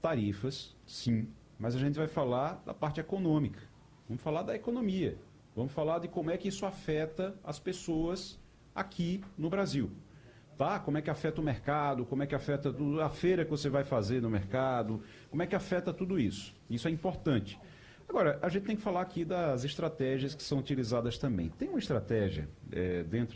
tarifas, sim, mas a gente vai falar da parte econômica. Vamos falar da economia. Vamos falar de como é que isso afeta as pessoas aqui no Brasil. Tá? Como é que afeta o mercado, como é que afeta a feira que você vai fazer no mercado, como é que afeta tudo isso. Isso é importante. Agora, a gente tem que falar aqui das estratégias que são utilizadas também. Tem uma estratégia dentro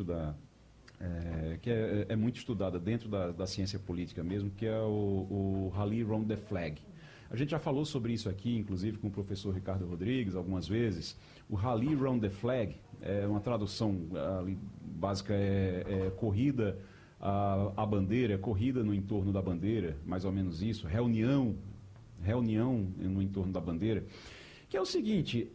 que é muito estudada dentro da ciência política mesmo, que é o Rally Round the Flag. A gente já falou sobre isso aqui, inclusive com o professor Ricardo Rodrigues, algumas vezes. O Rally Round the Flag, é uma tradução ali, básica, corrida à bandeira, corrida no entorno da bandeira, mais ou menos isso, reunião no entorno da bandeira, que é o seguinte,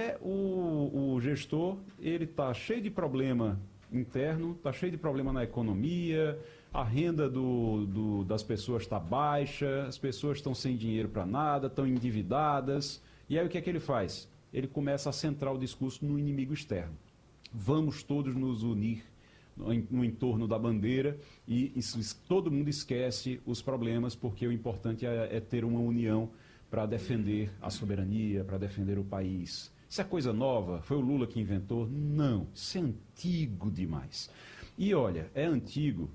o gestor, ele está cheio de problema interno, está cheio de problema na economia, a renda das pessoas está baixa, as pessoas estão sem dinheiro para nada, estão endividadas, e aí o que é que ele faz? Ele começa a centrar o discurso no inimigo externo. Vamos todos nos unir no entorno da bandeira e todo mundo esquece os problemas, porque o importante é ter uma união para defender a soberania, para defender o país. Isso é coisa nova? Foi o Lula que inventou? Não, isso é antigo demais. E olha, é antigo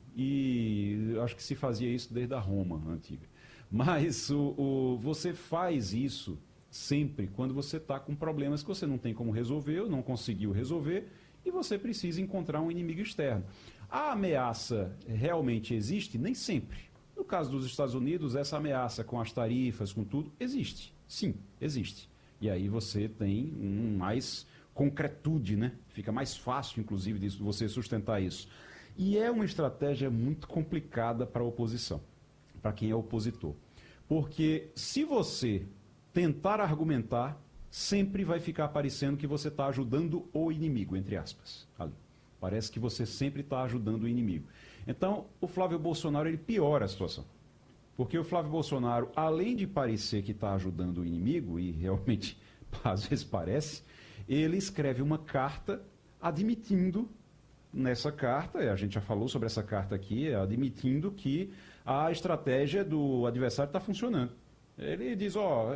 e acho que se fazia isso desde a Roma antiga. Mas você faz isso sempre quando você está com problemas que você não tem como resolver, ou não conseguiu resolver, e você precisa encontrar um inimigo externo. A ameaça realmente existe? Nem sempre. No caso dos Estados Unidos, essa ameaça com as tarifas, com tudo, existe. Sim, existe. E aí você tem mais concretude, né? Fica mais fácil, inclusive, de você sustentar isso. E é uma estratégia muito complicada para a oposição, para quem é opositor. Porque se você tentar argumentar, sempre vai ficar parecendo que você está ajudando o inimigo, entre aspas. Ali. Parece que você sempre está ajudando o inimigo. Então, o Flávio Bolsonaro, ele piora a situação. Porque o Flávio Bolsonaro, além de parecer que está ajudando o inimigo, e realmente às vezes parece, ele escreve uma carta admitindo, nessa carta, a gente já falou sobre essa carta aqui, admitindo que a estratégia do adversário está funcionando. Ele diz,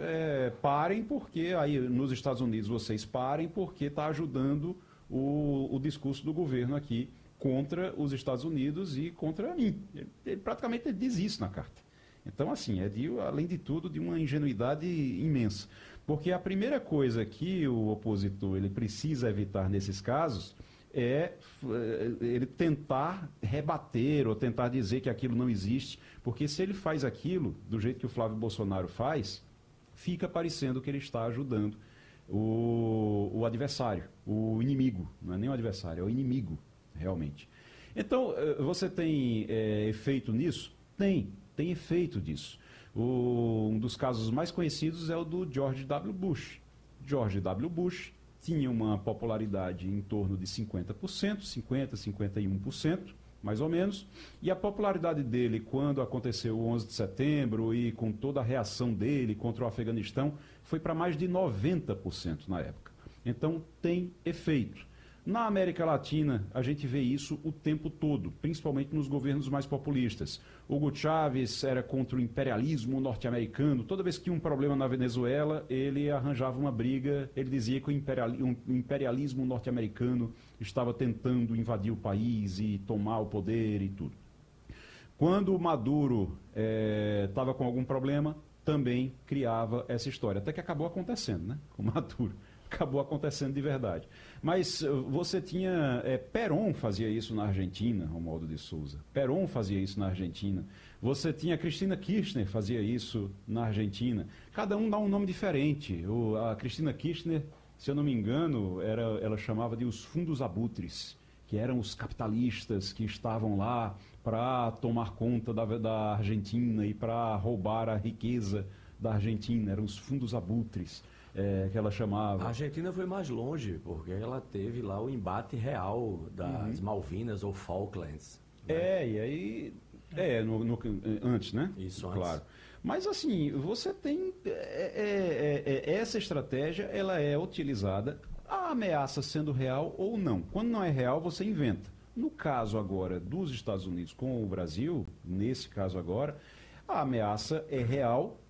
parem porque, aí nos Estados Unidos vocês parem porque está ajudando o discurso do governo aqui contra os Estados Unidos e contra mim. Ele praticamente diz isso na carta. Então, assim, além de tudo, de uma ingenuidade imensa. Porque a primeira coisa que o opositor ele precisa evitar nesses casos é ele tentar rebater ou tentar dizer que aquilo não existe, porque se ele faz aquilo do jeito que o Flávio Bolsonaro faz, fica parecendo que ele está ajudando o adversário, o inimigo, não é nem o adversário, é o inimigo, realmente. Então, você tem efeito nisso? Tem efeito disso. Um dos casos mais conhecidos é o do George W. Bush. George W. Bush tinha uma popularidade em torno de 50%, 51%, mais ou menos, e a popularidade dele, quando aconteceu o 11 de setembro e com toda a reação dele contra o Afeganistão, foi para mais de 90% na época. Então, tem efeito. Na América Latina, a gente vê isso o tempo todo, principalmente nos governos mais populistas. Hugo Chávez era contra o imperialismo norte-americano. Toda vez que tinha um problema na Venezuela, ele arranjava uma briga, ele dizia que o imperialismo norte-americano estava tentando invadir o país e tomar o poder e tudo. Quando o Maduro estava com algum problema, também criava essa história. Até que acabou acontecendo, né? Com o Maduro. Acabou acontecendo de verdade. Mas você tinha... Perón fazia isso na Argentina, Romualdo de Souza. Perón fazia isso na Argentina. Você tinha Cristina Kirchner fazia isso na Argentina. Cada um dá um nome diferente. A Cristina Kirchner, se eu não me engano, ela chamava de os fundos abutres, que eram os capitalistas que estavam lá para tomar conta da Argentina e para roubar a riqueza da Argentina. Eram os fundos abutres. Que ela chamava. A Argentina foi mais longe, porque ela teve lá o embate real das Malvinas ou Falklands. Né? E aí... antes, né? Isso, claro. antes. Mas assim, você tem... essa estratégia, ela é utilizada, a ameaça sendo real ou não. Quando não é real, você inventa. No caso agora dos Estados Unidos com o Brasil, nesse caso agora, a ameaça é real,